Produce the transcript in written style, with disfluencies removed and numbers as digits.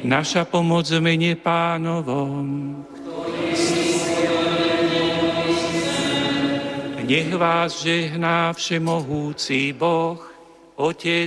Naša pomoc v mene Pánovom. Nech vás žehná všemohúci Boh, Otec